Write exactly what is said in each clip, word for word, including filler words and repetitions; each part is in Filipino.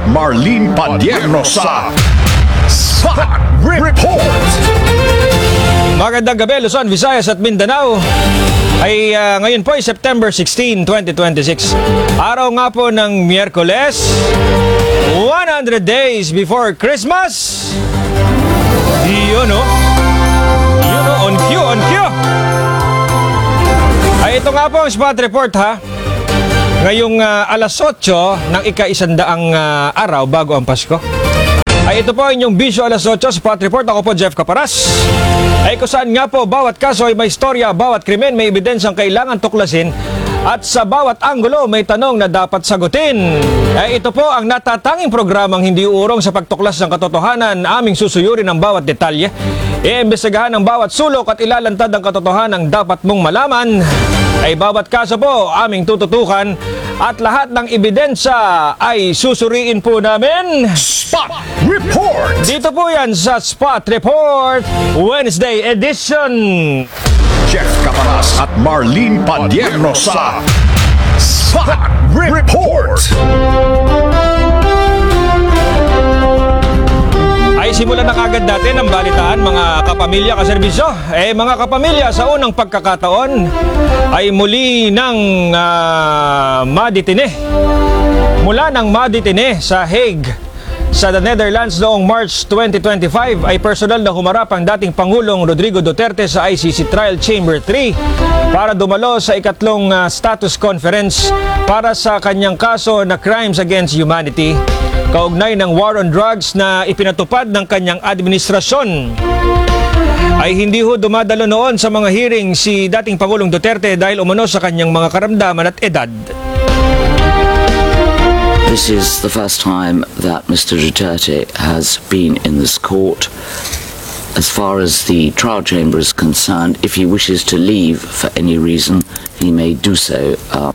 Marlene Padierno sa Spot Report. Magandang gabi, Luzon, Visayas at Mindanao. Ay uh, ngayon po ay September sixteenth, twenty twenty-six. Araw nga po ng Miyerkules, one hundred days before Christmas. Yun o. Yun o, on cue, on cue. Ay ito nga po ang Spot Report ha. Ngayong uh, alas otso ng ika-isandaang uh, araw bago ang Pasko. Ay ito po inyong Bisyo alas otso Spot Report. Ako po Jeff Caparas. Ay kung saan nga po bawat kaso ay may istorya, bawat krimen may ebidensyang kailangan tuklasin at sa bawat anggulo may tanong na dapat sagutin. Ay ito po ang natatanging programang hindi uurong sa pagtuklas ng katotohanan. Aming susuyurin ang bawat detalye, iimbestigahan ang bawat sulok at ilalantad ang katotohanan dapat mong malaman. Ay bawat kaso po aming tututukan at lahat ng ebidensya ay susuriin po namin. Spot Report! Dito po yan sa Spot Report Wednesday edition. Jeff Caparas at Marlene Padierno sa Spot Report. Ay simulan na kagad natin ang balitaan mga kapamilya kaserbisyo. Eh mga kapamilya, sa unang pagkakataon ay muli nang uh, maditine. Mula nang maditine sa Hague sa the Netherlands noong March twenty twenty-five ay personal na humarap ang dating Pangulong Rodrigo Duterte sa I C C Trial Chamber three para dumalo sa ikatlong uh, status conference para sa kanyang kaso na Crimes Against Humanity kaugnay ng war on drugs na ipinatupad ng kanyang administrasyon. Ay hindi ho dumadalo noon sa mga hearing si dating Pangulong Duterte dahil umano sa kanyang mga karamdaman at edad. This is the first time that Mister Duterte has been in this court. As far as the trial chamber is concerned, if he wishes to leave for any reason, he may do so. Uh,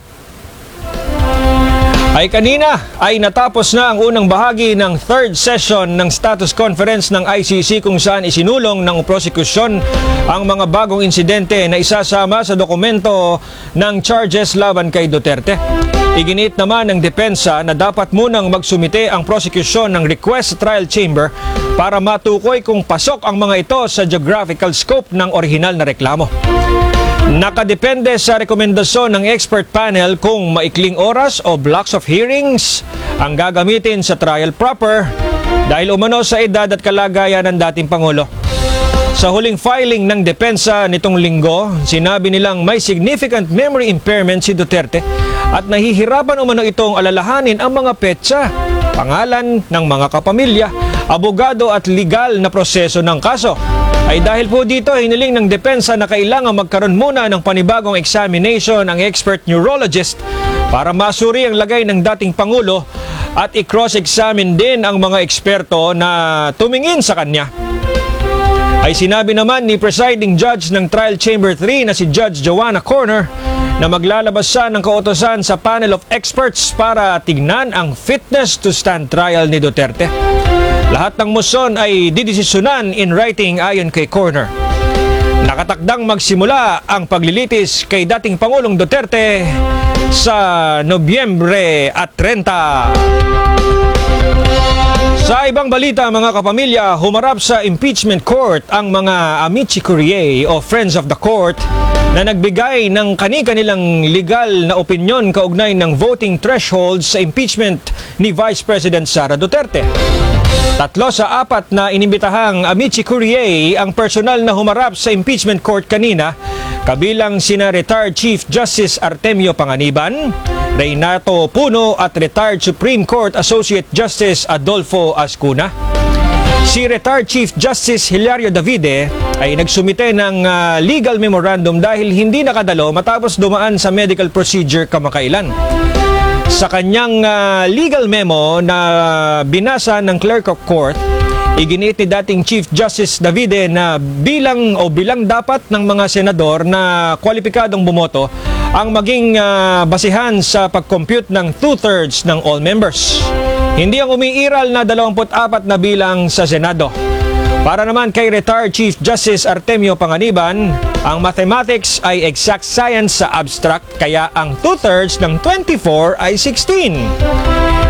Ay kanina ay natapos na ang unang bahagi ng third session ng status conference ng I C C kung saan isinulong ng prosekusyon ang mga bagong insidente na isasama sa dokumento ng charges laban kay Duterte. Iginit naman ng depensa na dapat munang magsumite ang prosekusyon ng request sa trial chamber para matukoy kung pasok ang mga ito sa geographical scope ng orihinal na reklamo. Nakadepende sa rekomendasyon ng expert panel kung maikling oras o blocks of hearings ang gagamitin sa trial proper dahil umano sa edad at kalagayan ng dating Pangulo. Sa huling filing ng depensa nitong linggo, sinabi nilang may significant memory impairment si Duterte at nahihirapan umano itong alalahanin ang mga petsa, pangalan ng mga kapamilya, abogado at legal na proseso ng kaso. Ay dahil po dito, hiniling ng depensa na kailangan magkaroon muna ng panibagong examination ang expert neurologist para masuri ang lagay ng dating Pangulo at i-cross-examine din ang mga eksperto na tumingin sa kanya. Ay sinabi naman ni presiding judge ng Trial Chamber three na si Judge Joanna Corner na maglalabas siya ng kautosan sa panel of experts para tignan ang fitness to stand trial ni Duterte. Lahat ng motion ay didesisyonan in writing ayon kay Corner. Nakatakdang magsimula ang paglilitis kay dating Pangulong Duterte sa Nobyembre at trenta. Sa ibang balita mga kapamilya, humarap sa impeachment court ang mga amici curiae o friends of the court na nagbigay ng kani-kanilang legal na opinyon kaugnay ng voting thresholds sa impeachment ni Vice President Sara Duterte. Tatlo sa apat na inimbitahang amici curiae ang personal na humarap sa impeachment court kanina, kabilang sina retired Chief Justice Artemio Panganiban, Reynato Puno at retired Supreme Court Associate Justice Adolfo Ascuna. Si retired Chief Justice Hilario Davide ay nagsumite ng uh, legal memorandum dahil hindi nakadalo matapos dumaan sa medical procedure kamakailan. Sa kanyang uh, legal memo na binasa ng Clerk of Court, iginit ni dating Chief Justice Davide na bilang o bilang dapat ng mga senador na kwalipikadong bumoto ang maging uh, basihan sa pag-compute ng two-thirds ng all members. Hindi ang umiiral na dalawampu't apat na bilang sa Senado. Para naman kay retired Chief Justice Artemio Panganiban, ang mathematics ay exact science sa abstract, kaya ang two-thirds ng twenty-four ay sixteen.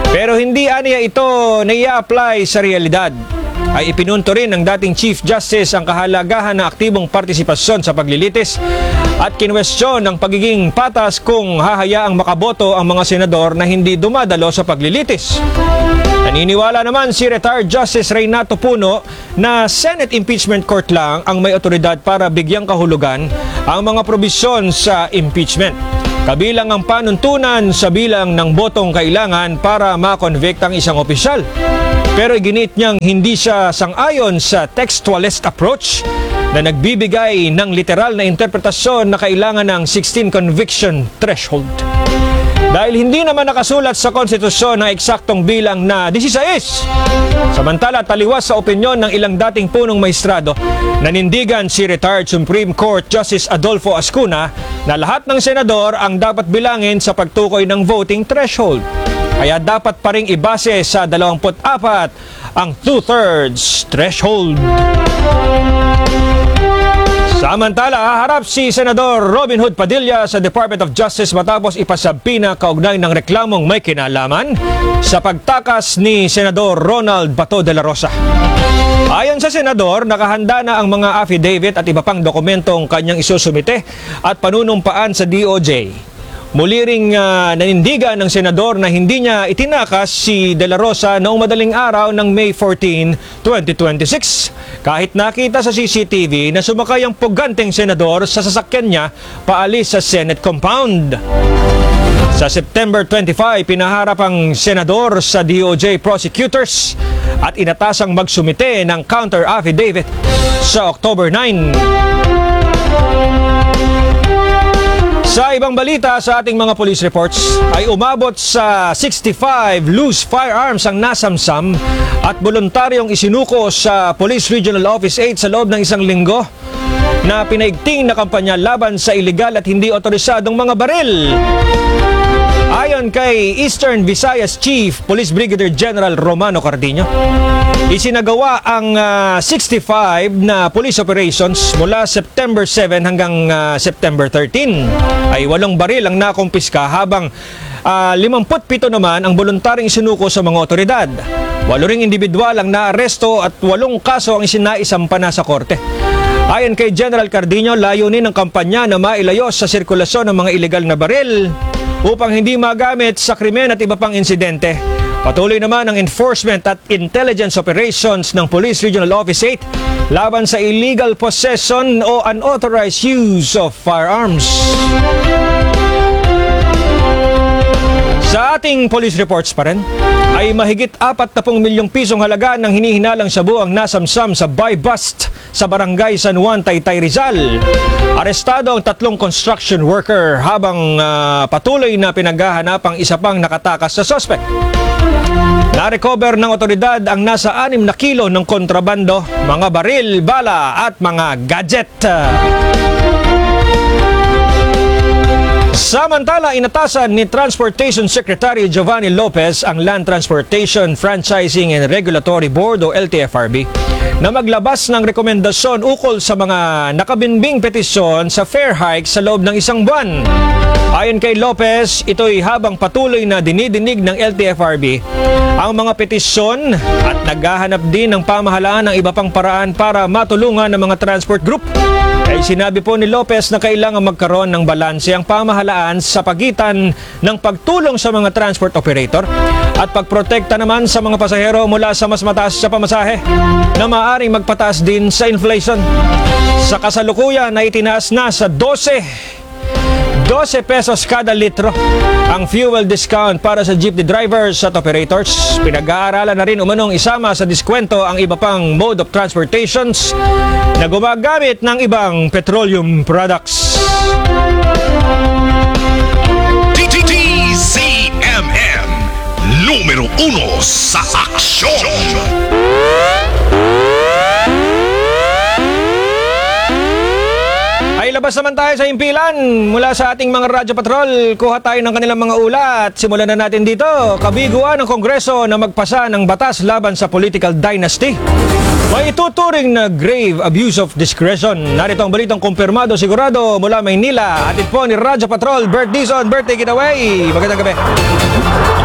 Pero hindi aniya ito nai-apply sa realidad. Ay ipinunto rin ng dating Chief Justice ang kahalagahan ng aktibong partisipasyon sa paglilitis at kinwestiyon ang pagiging patas kung hahayaang makaboto ang mga senador na hindi dumadalo sa paglilitis. Naniniwala naman si retired Justice Reynato Puno na Senate Impeachment Court lang ang may otoridad para bigyang kahulugan ang mga probisyon sa impeachment. Kabilang ang panuntunan sa bilang ng botong kailangan para ma-convict ang isang opisyal. Pero iginit niyang hindi siya sang-ayon sa textualist approach na nagbibigay ng literal na interpretasyon na kailangan ng sixteen conviction threshold. Dahil hindi naman nakasulat sa konstitusyon ng eksaktong bilang na sixteen. Samantala, taliwas sa opinyon ng ilang dating punong maestrado, nanindigan si retired Supreme Court Justice Adolfo Ascuna na lahat ng senador ang dapat bilangin sa pagtukoy ng voting threshold. Kaya dapat pa ring ibase sa dalawampu't apat ang two-thirds threshold. Samantala, haharap si Senador Robin Hood Padilla sa Department of Justice matapos ipasabina kaugnay ng reklamong may kinalaman sa pagtakas ni Senador Ronald Bato de la Rosa. Ayon sa senador, nakahanda na ang mga affidavit at iba pang dokumentong kanyang isusumite at panunumpaan sa D O J. Muli ring uh, nanindigan ng senador na hindi niya itinakas si De La Rosa noong madaling araw ng May fourteenth, twenty twenty-six. Kahit nakita sa C C T V na sumakay ang puganteng senador sa sasakyan niya paalis sa Senate compound. Sa September twenty-fifth, pinaharap ang senador sa D O J prosecutors at inatasang magsumite ng counter affidavit sa October ninth. Sa ibang balita sa ating mga police reports ay umabot sa sixty-five loose firearms ang nasamsam at voluntaryong isinuko sa Police Regional Office eight sa loob ng isang linggo na pinaigting na kampanya laban sa iligal at hindi otorisadong mga baril. Ayon kay Eastern Visayas Chief Police Brigadier General Romano Cardiño, isinagawa ang uh, sixty-five na police operations mula September seventh hanggang uh, September thirteenth. Ay walong baril ang nakumpiska habang uh, fifty-seven naman ang voluntaryong isinuko sa mga otoridad. Walo ring individual ang naaresto at walong kaso ang isinaisampa na sa korte. Ayon kay General Cardiño, layunin ng kampanya na mailayos sa sirkulasyon ng mga ilegal na baril upang hindi magamit sa krimen at iba pang insidente. Patuloy naman ang enforcement at intelligence operations ng Police Regional Office eight laban sa illegal possession o unauthorized use of firearms. Sa ating police reports pa rin, ay mahigit forty milyong pisong halaga ng hinihinalang shabu ang nasamsam sa buy-bust sa barangay San Juan, Taytay, Rizal. Arestado ang tatlong construction worker habang uh, patuloy na pinaghahanap ang isa pang nakatakas sa suspect. Na-recover ng otoridad ang nasa anim na kilo ng kontrabando, mga baril, bala at mga gadget. Samantala, inatasan ni Transportation Secretary Giovanni Lopez ang Land Transportation Franchising and Regulatory Board o L T F R B na maglabas ng rekomendasyon ukol sa mga nakabinbing petisyon sa fare hike sa loob ng isang buwan. Ayon kay Lopez, ito'y habang patuloy na dinidinig ng L T F R B ang mga petisyon at naghahanap din ng pamahalaan ng iba pang paraan para matulungan ng mga transport group. Ay sinabi po ni Lopez na kailangan magkaroon ng balanse ang pamahalaan sa pagitan ng pagtulong sa mga transport operator at pagprotekta naman sa mga pasahero mula sa mas mataas sa pamasahe na maaaring magpataas din sa inflation. Sa kasalukuyan na itinaas na sa twelve pesos kada litro ang fuel discount para sa jeepney drivers at operators. Pinag-aaralan na rin umanong isama sa diskwento ang iba pang mode of transportations na gumagamit ng ibang petroleum products. D Z M M, numero uno sa aksyon. Ay labas naman tayo sa himpilan mula sa ating mga Radyo Patrol. Kuha tayo ng kanilang mga ulat. Simulan na natin dito. Kabiguan ng Kongreso na magpasa ng batas laban sa political dynasty. May ituturing na grave abuse of discretion. Narito ang balitang kumpirmado sigurado mula Maynila. Atid po ni Radyo Patrol, Bert Dizon. Bert, take it away. Magandang gabi.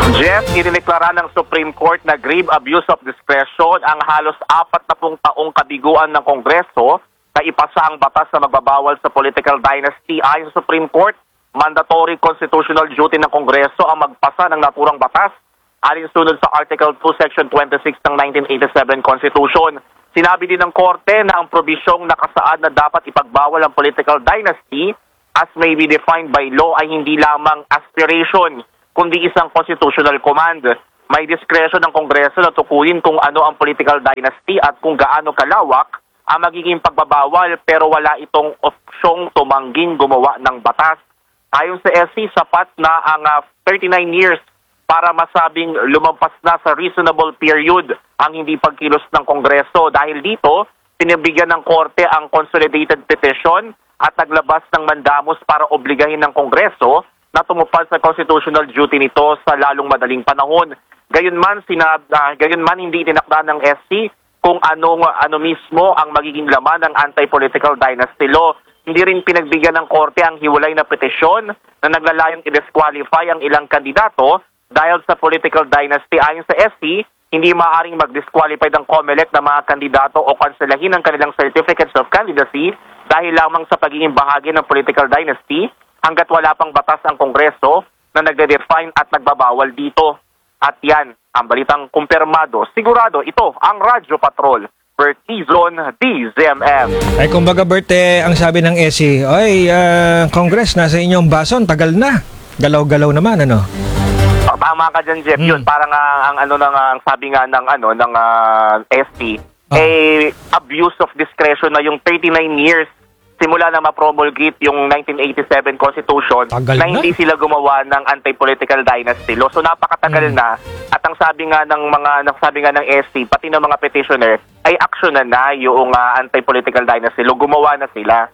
Jeff, idineklara ng Supreme Court na grave abuse of discretion ang halos apat na pung taong kabiguan ng Kongreso na ipasa ang batas na magbabawal sa political dynasty. Ayon sa Supreme Court, mandatory constitutional duty ng Kongreso ang magpasa ng naturang batas alinsunod sa Article two, Section twenty-six ng nineteen eighty-seven Constitution. Sinabi din ng Korte na ang probisyong nakasaad na dapat ipagbawal ang political dynasty as may be defined by law ay hindi lamang aspiration, kundi isang constitutional command. May diskresyon ng Kongreso na tukuyin kung ano ang political dynasty at kung gaano kalawak ang magiging pagbabawal, pero wala itong opsyong tumangging gumawa ng batas. Ayon sa S C, sapat na ang uh, thirty-nine years para masabing lumampas na sa reasonable period ang hindi pagkilos ng Kongreso. Dahil dito, pinibigyan ng Korte ang consolidated petition at naglabas ng mandamos para obligahin ng Kongreso na tumupad sa constitutional duty nito sa lalong madaling panahon. Gayunman, sinab, uh, gayunman hindi tinakda ng S C kung anong, ano mismo ang magiging laman ng anti-political dynasty law. Hindi rin pinagbigyan ng Korte ang hiwalay na petisyon na naglalayong i-disqualify ang ilang kandidato dahil sa political dynasty. Ayon sa S C, hindi maaaring mag-disqualify ng COMELEC na mga kandidato o kanselahin ang kanilang certificates of candidacy dahil lamang sa pagiging bahagi ng political dynasty hanggat wala pang batas ang Kongreso na nagde-define at nagbabawal dito. At yan, ang balitang kumpirmado. Sigurado, ito ang Radyo Patrol. Bert Tizon, D Z M M. Ay, kumbaga, Bert, eh, ang sabi ng S C, ay, uh, Congress, nasa inyong bason, tagal na. Galaw-galaw naman, ano? Oh, tama ka dyan, Jeff. Hmm. Yun, parang uh, ang ano ng ang sabi nga ng ano ng uh, S T, Oh. eh abuse of discretion na yung thirty-nine years simula na ma-promulgate yung nineteen eighty-seven Constitution Tagal na na. hindi sila gumawa ng anti-political dynasty law. So napakatagal Hmm. na. At ang sabi nga ng mga ng sabi nga ng S T, pati ng mga petitioner ay action na na yung uh, anti-political dynasty law. Gumawa na sila.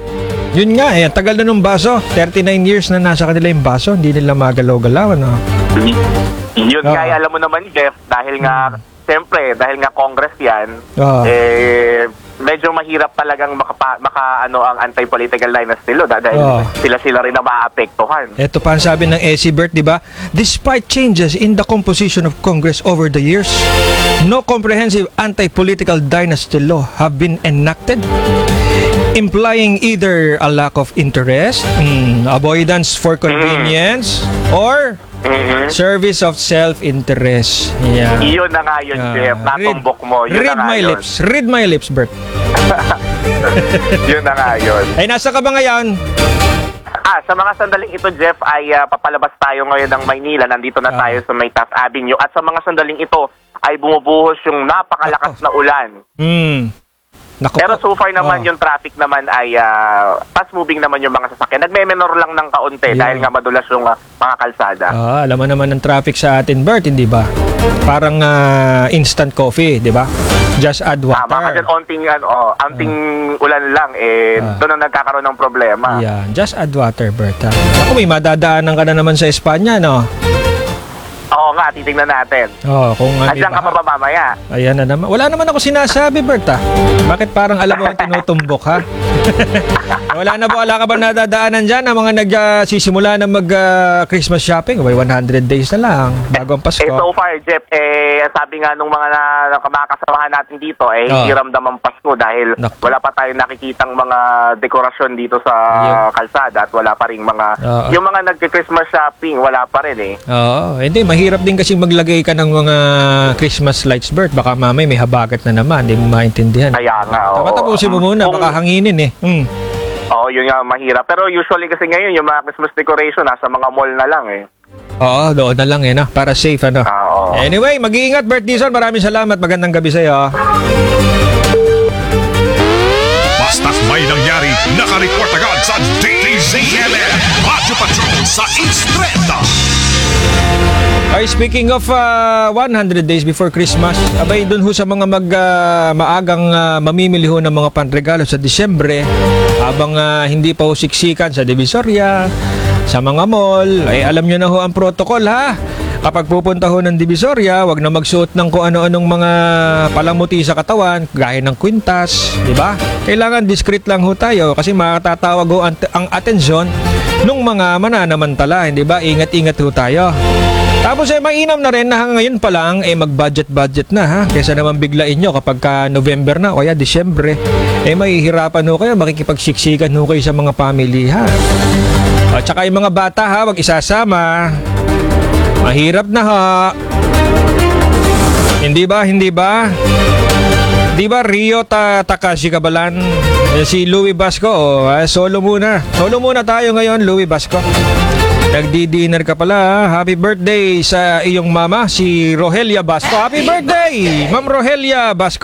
Yun nga, eh, tagal na nung baso. thirty-nine years na nasa kanila yung baso. Hindi nila magalaw-galaw, ano? Yun Oo. nga, alam mo naman, Jeff, dahil nga, siyempre, dahil nga Congress yan, Oo. eh, medyo mahirap talagang makapa, maka, ano, ang anti-political dynasty law dahil Oo. sila-sila rin na maapektuhan. Ito pa ang sabi ng S C, Bert, di ba? Despite changes in the composition of Congress over the years, no comprehensive anti-political dynasty law have been enacted, implying either a lack of interest, mm, avoidance for convenience, or Mhm. service of self-interest. Yeah. Yun na nga yun, Ah, Jeff. Natumbok mo. Yun read na nga my yun. lips. Read my lips, Bert. Yun na nga yun. Ay, nasa ka ba ngayon? Ah, sa mga sandaling ito, Jeff, ay ah, papalabas tayo ngayon ng Maynila. Nandito na Ah. tayo sa May Taft Avenue. At sa mga sandaling ito, ay bumubuhos yung napakalakas na ulan. Hmm. Naku Pero po. so far naman Oh. yung traffic naman ay uh, fast moving naman yung mga sasakyan. Nagme-menor lang ng kaunti Yeah. dahil nga madulas yung uh, mga kalsada. Ah, alam mo naman ng traffic sa atin, Bert, hindi ba? Parang ah, instant coffee, di ba? Just add Tama ka water. dyan, onting, ano, oh, onting ulan lang, eh, Ah. doon ang nagkakaroon ng problema. Yan, just add water, Bert. Ha? Ako, may madadaanan ka na naman sa Espanya, no? Oo nga, titignan natin. Oh, kung ano. Andiyan ka pa ba mamaya? Ayan na naman. Wala naman ako sinasabi, Bert, ha? Bakit parang alam mo ang tinutumbok, ha? Wala na ba? Wala ka ba nadadaanan dyan ang mga nagsisimula na mag-Christmas shopping? May one hundred days na lang bago ang Pasko. Eh, so far, Jeff, eh, sabi nga nung mga, na, mga kasamahan natin dito, eh, hindi Oo. ramdam ang Pasko dahil Naku. wala pa tayong nakikitang mga dekorasyon dito sa Yun. kalsada at wala pa rin mga, Oo. yung mga nag-Christmas shopping, wala pa rin eh. Oo, hindi. Mahirap din kasi maglagay ka ng mga Christmas lights, Bert. Baka mamay may habagat na naman. Hindi mo maintindihan. Kaya nga, oo. Tapusin mo muna. Kung- Baka hanginin, eh. Hmm. Oo, yun nga, mahirap. Pero usually kasi ngayon, yung mga Christmas decoration, nasa mga mall na lang eh. Oo, doon na lang, eh, no? Para safe, ano? Ah, oo. Anyway, mag-iingat, Bert Dizon. Maraming salamat. Magandang gabi sa'yo. Basta't may nangyari, nakareport agad sa D Z M M Radyo Patrol sa Instreta. Ay, speaking of uh, one hundred days before Christmas, abay doon ho sa mga mag, uh, maagang uh, mamimili ho ng mga panregalo sa Disyembre, habang uh, hindi pa ho siksikan sa Divisoria, sa mga mall, ay alam nyo na ho ang protocol, ha? Kapag pupunta ho ng Divisoria, wag na magsuot ng kung ano-anong mga palamuti sa katawan, gaya ng kwintas, di ba? Kailangan discreet lang ho tayo kasi makatatawag ho ang, ang atensyon ng mga mananamantala, hindi ba? Ingat-ingat ho tayo. Tapos eh, mainam na rin na ngayon pa lang eh mag-budget-budget na ha. Kesa naman biglain nyo kapag ka November na o kaya Disyembre, eh mahihirapan ho kayo, makikipagsiksikan ho kayo sa mga family ha. At saka yung mga bata ha, wag isasama. Mahirap na ha. Hindi ba? Hindi ba? Di ba Rio ta Takashi Kabalan? Eh, si Louie Basco, oh, ah, solo muna. Solo muna tayo ngayon, Louie Basco. Nagdi-dinner ka pala ha? Happy birthday sa iyong mama, si Rogelia Basco. Happy birthday, Ma'am Rogelia Basco.